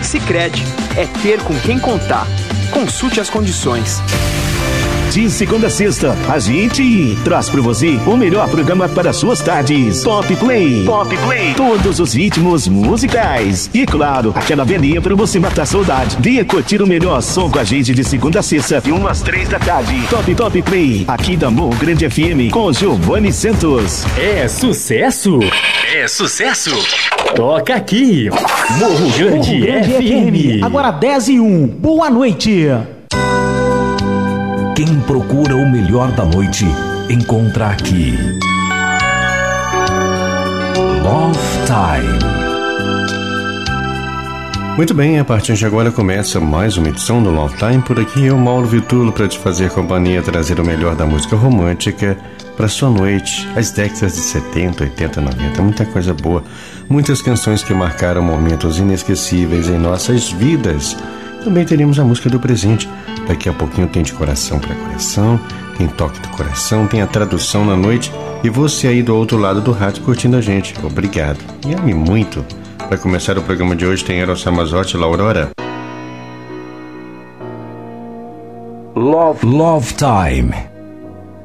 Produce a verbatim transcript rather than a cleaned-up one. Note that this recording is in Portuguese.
Sicredi, é ter com quem contar. Consulte as condições. De segunda a sexta, a gente traz pra você o melhor programa para suas tardes. Pop Play. Pop Play. Todos os ritmos musicais. E claro, aquela velhinha pra você matar a saudade. Venha curtir o melhor som com a gente de segunda a sexta, de umas três da tarde. Top Top Play, aqui da Morro Grande F M, com Giovanni Santos. É sucesso? É sucesso? Toca aqui, Morro Grande, Morro Grande F M. F M. Agora dez e um. Boa noite. Quem procura o melhor da noite, encontra aqui. Love Time. Muito bem, a partir de agora começa mais uma edição do Love Time. Por aqui eu, Mauro Vitulo, para te fazer companhia, trazer o melhor da música romântica para sua noite. As décadas de setenta, oitenta, noventa, muita coisa boa. Muitas canções que marcaram momentos inesquecíveis em nossas vidas. Também teremos a música do presente. Daqui a pouquinho tem de coração para coração, tem toque do coração, tem a tradução na noite e você aí do outro lado do rádio curtindo a gente. Obrigado. E ame muito. Para começar o programa de hoje tem Eros Ramazzotti, La Aurora. Love, Love Time.